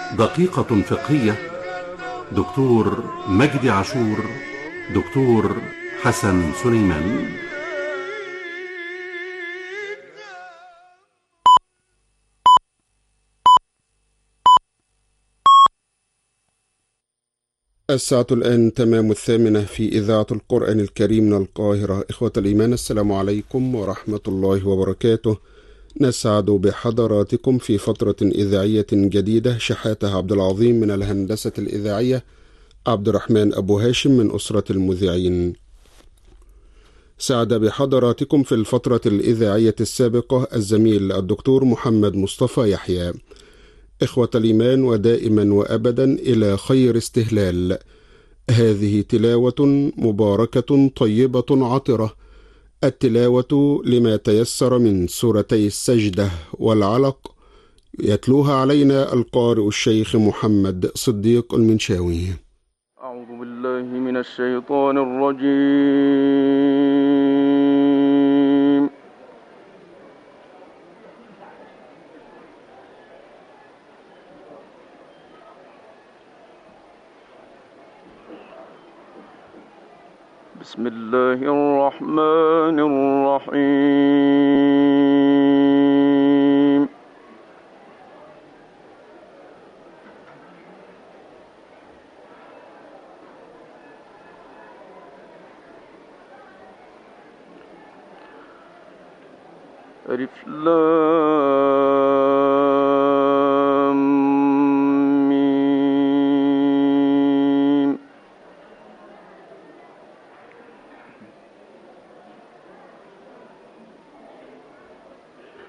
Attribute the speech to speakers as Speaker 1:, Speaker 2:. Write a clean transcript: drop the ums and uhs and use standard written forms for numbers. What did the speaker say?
Speaker 1: دقيقة فقهية. دكتور مجدي عاشور، دكتور حسن سليمان.
Speaker 2: الساعة الآن تمام 8 في إذاعة القرآن الكريم من القاهرة. إخوة الإيمان، السلام عليكم ورحمة الله وبركاته. نسعد بحضراتكم في فترة إذاعية جديدة. شحاتة عبد العظيم من الهندسة الإذاعية، عبد الرحمن أبو هاشم من أسرة المذيعين. سعد بحضراتكم في الفترة الإذاعية السابقة الزميل الدكتور محمد مصطفى يحيى. إخوة الإيمان، ودائما وأبدا إلى خير استهلال. هذه تلاوة مباركة طيبة عطرة، التلاوة لما تيسر من سورتي السجدة والعلق، يتلوها علينا القارئ الشيخ محمد صديق المنشاوي.
Speaker 3: أعوذ بالله من الشيطان الرجيم. بسم الله الرحمن الرحيم.